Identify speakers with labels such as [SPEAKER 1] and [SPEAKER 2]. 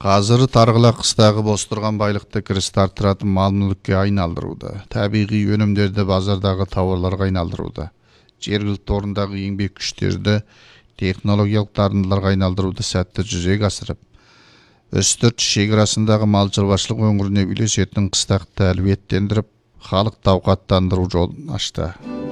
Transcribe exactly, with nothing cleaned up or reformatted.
[SPEAKER 1] Қазірі тарғыла қыстағы бос тұрған байлықты кіріс тартыратын мал-мүлікке айналдыруда, табиғи өнімдерді базардағы тауарларға айналдыруда, жергілікті орындағы еңбек күштерді технологиялық дарындыларға айналдыруды сәтті жүзеге асырып, үстірт шекарасындағы мал шаруашылық өңіріне үйлесетін қыстақты әлеуеттендіріп, халық ауқаттандыру жолын ашты.